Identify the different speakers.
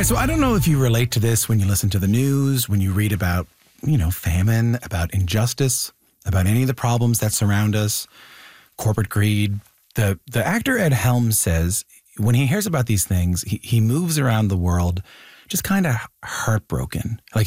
Speaker 1: right, so I don't know if you relate to this when you listen to the news, when you read about, famine, about injustice, about any of the problems that surround us, corporate greed. The actor Ed Helms says when he hears about these things, he moves around the world just kind of heartbroken. Like